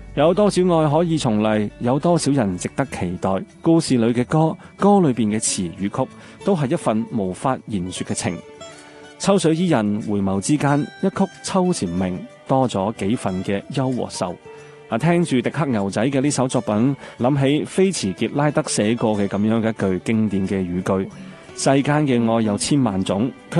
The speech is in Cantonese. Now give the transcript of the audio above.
有多少愛可以重嚟？有多少人值得期待？故事裏嘅歌，歌裏邊嘅詞與曲，都係一份無法言說嘅情。秋水伊人，回眸之間，一曲秋蟬鳴，多咗幾份嘅憂和愁。聽住迪克牛仔嘅呢首作品，諗起菲茨傑拉德寫過嘅咁樣嘅一句經典嘅語句：世間嘅愛有千萬種。